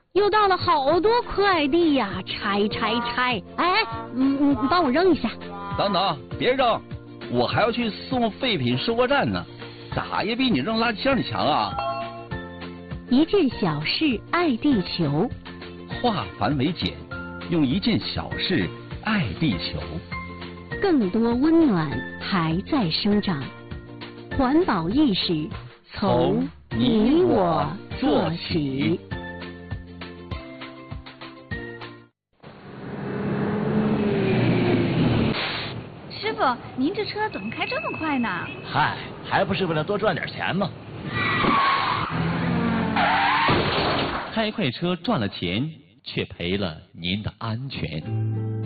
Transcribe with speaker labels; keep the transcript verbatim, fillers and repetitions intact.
Speaker 1: 又到了好多快递呀，拆拆拆！哎，嗯，你帮我扔一下。
Speaker 2: 等等，别扔，我还要去送废品收货站呢，咋也比你扔垃圾箱里强啊！
Speaker 1: 一件小事爱地球，
Speaker 2: 化繁为简，用一件小事爱地球。
Speaker 1: 更多温暖还在生长，环保意识从你我做起。
Speaker 3: 师傅，您这车怎么开这么快呢？
Speaker 4: 嗨，还不是为了多赚点钱吗？
Speaker 5: 开快车赚了钱，却赔了您的安全。